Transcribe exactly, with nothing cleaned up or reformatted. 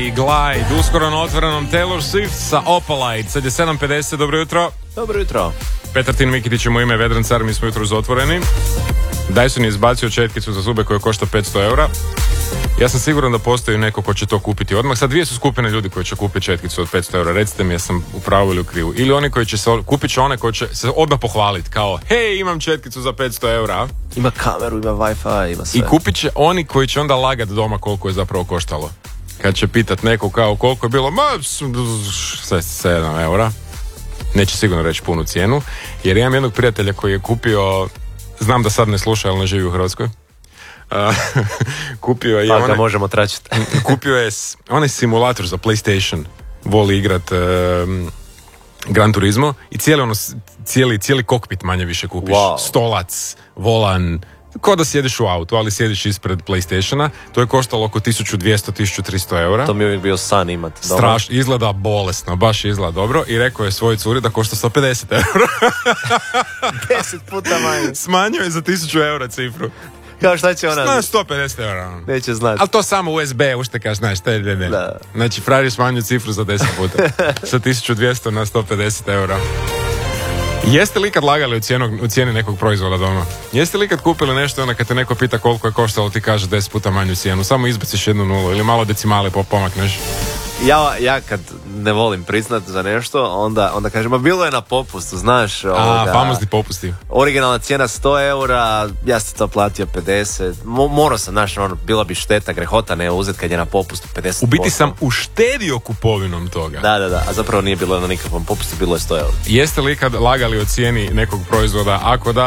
i Glide, uskoro na otvorenom Taylor Swift sa Opalite. Sad je sedam pedeset, dobro jutro. Dobro jutro. Petar Tin Mikitić u ime Vedran Car, mi smo jutro otvoreni. Dyson je izbacio četkicu za zube koja košta petsto eura. Ja sam siguran da postoji neko ko će to kupiti odmah. Sad dvije su skupine ljudi koji će kupiti četkicu od petsto eura. Recite mi, jesam u pravu ili u krivu. Ili oni koji će se, kupit će one koji će se odmah pohvaliti. Kao, hej, imam četkicu za petsto eura. Ima kameru, ima Wi-Fi, ima sve. I kupit će oni koji će onda lagat doma koliko je zapravo koštalo. Kad će pitat neko kao koliko je bilo, ma, sedam eura. Neće sigurno reći punu cijenu. Jer imam jednog prijatelja koji je kupio, znam da sad ne sluša, ali ne živi u Hrvatskoj. Uh, kupio je pa onaj, ga možemo tračiti. kupio je onaj simulator za PlayStation, voli igrat uh, Gran Turismo i cijeli, ono, cijeli, cijeli kokpit manje više kupiš, wow. Stolac, volan, ko da sjediš u autu, ali sjediš ispred PlayStationa. To je koštalo oko tisuću dvjesto do tisuću tristo eura. To mi je uvijek bio san imati. Strašno, izgleda bolesno, baš izgleda dobro. I rekao je svoj curi da košta sto pedeset eura. Deset puta manje. Smanjio je za tisuću eura cifru. Kao šta će ona? Zna, sto pedeset eura. Neće znati. Ali to samo U S B uštekaš, znaš, te ne, ne. Da. Znači, frajer smanjio cifru za deset puta. Sa tisuću dvjesto na sto pedeset eura. Jeste li kad lagali u, cijenu, u cijeni nekog proizvoda doma? Jeste li kad kupili nešto, onda kad te neko pita koliko je koštalo, ti kaže deset puta manju cijenu, samo izbaciš jednu nulu ili malo decimale pomakneš? Ja, ja kad ne volim priznat za nešto, onda, onda kažem, ma bilo je na popustu, znaš. A, ovoga, famozni popusti. Originalna cijena sto eura, ja sam to platio pedeset. Mo, morao sam, znaš, ono, bila bi šteta, grehota ne uzeti kad je na popustu pedeset posto. U biti sam uštedio kupovinom toga. Da, da, da, a zapravo nije bilo na nikakvom popustu, bilo je sto eura. Jeste li kad lagali o cijeni nekog proizvoda? Ako da,